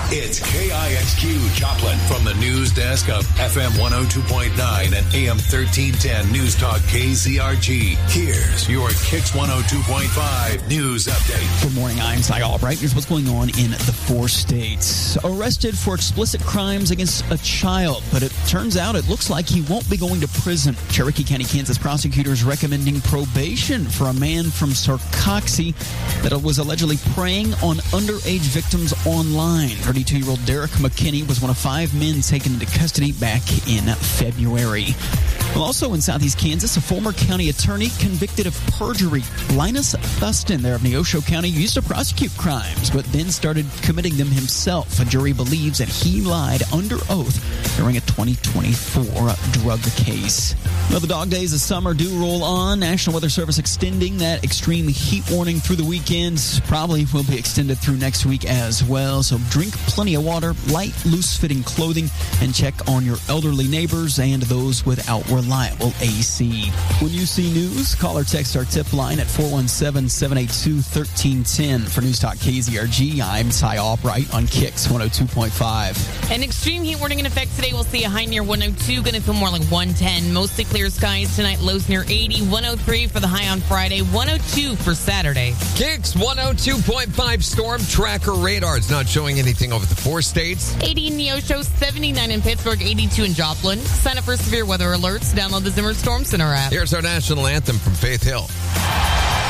It's KIXQ Joplin from the news desk of FM 102.9 and AM 1310 News Talk KZRG. Here's your KIX 102.5 news update. Good morning, I'm Cy Albright. Here's what's going on in the 4 states. Arrested for explicit crimes against a child, but it turns out it looks like he won't be going to prison. Cherokee County, Kansas prosecutors recommending probation for a man from Sarcoxie that was allegedly preying on underage victims online. 32-year-old Derek McKinney was one of 5 men taken into custody back in February. Well, also in southeast Kansas, a former county attorney convicted of perjury. Linus Thuston there of Neosho County used to prosecute crimes, but then started committing them himself. A jury believes that he lied under oath during a 2024 drug case. Well, the dog days of summer do roll on. National Weather Service extending that extreme heat warning through the weekend. Probably will be extended through next week as well. So drink plenty of water, light, loose-fitting clothing, and check on your elderly neighbors and those without reliable AC. When you see news, call or text our tip line at 417-782-1310. For News Talk KZRG, I'm Cy Albright on KIX 102.5. An extreme heat warning in effect today. We'll see a high near 102, going to feel more like 110. Mostly clear skies tonight, lows near 80, 103 for the high on Friday, 102 for Saturday. KIX 102.5 storm tracker radar. It's not showing anything over the 4 states. 80 in Neosho, 79 in Pittsburgh, 82 in Joplin. Sign up for severe weather alerts. Download the Zimmer Storm Center app. Here's our national anthem from Faith Hill.